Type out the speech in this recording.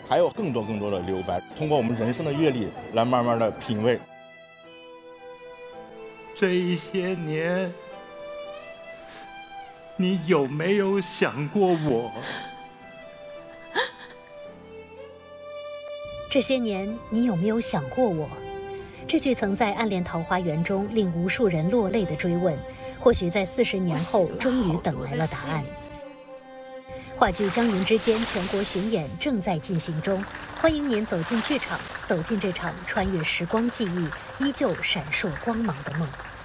还有更多的留白，通过我们人生的阅历来慢慢的品味。 这一些年，你有没有想过我？ 这些年，你有没有想过我？这句曾在《暗恋桃花源》中令无数人落泪的追问，或许在40年后终于等来了答案。话剧《江云之间》全国巡演正在进行中，欢迎您走进剧场，走进这场穿越时光记忆、依旧闪烁光芒的梦。